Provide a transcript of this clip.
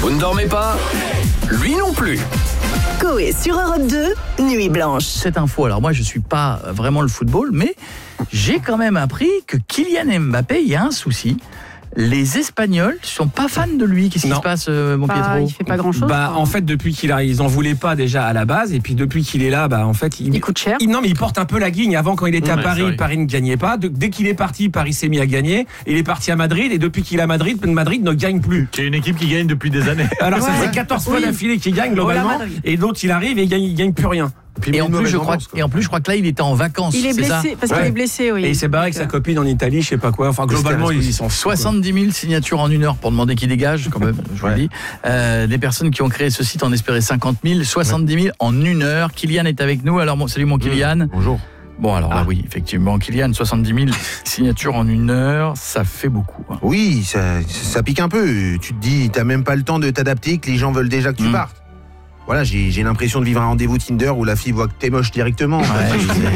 Vous ne dormez pas ? Lui non plus. Coé sur Europe 2, Nuit Blanche. Cette info, alors moi je suis pas vraiment le football, mais j'ai quand même appris que Kylian Mbappé, il y a un souci. Les Espagnols sont pas fans de lui. Qu'est-ce qui se passe, mon Pietro ? Il fait pas grand-chose. En fait, depuis qu'il arrive, ils en voulaient pas déjà à la base, et puis depuis qu'il est là, en fait, il coûte cher. Non, mais il porte un peu la guigne. Avant, quand il était à Paris, Paris ne gagnait pas. Dès qu'il est parti, Paris s'est mis à gagner. Il est parti à Madrid, et depuis qu'il est à Madrid ne gagne plus. C'est une équipe qui gagne depuis des années. Alors ça fait 14 fois d'affilée qu'il gagne globalement, et l'autre il arrive et il gagne plus rien. Et en plus, je crois que là, il était en vacances. Il est blessé, ça parce qu'il est blessé, oui. Et il s'est barré avec sa copine en Italie, je sais pas quoi. Enfin, globalement, ils sont 70 000 signatures en une heure pour demander qu'il dégage, quand même, je vous le dis. Des personnes qui ont créé ce site en espéraient 50 000, 70 000 en une heure. Kylian est avec nous. Alors, salut mon Kylian. Bonjour. Bon, alors là, oui, effectivement, Kylian, 70 000 signatures en une heure, ça fait beaucoup. Hein. Oui, ça pique un peu. Tu te dis, t'as même pas le temps de t'adapter, que les gens veulent déjà que tu partes. Voilà, j'ai l'impression de vivre un rendez-vous Tinder où la fille voit que t'es moche directement.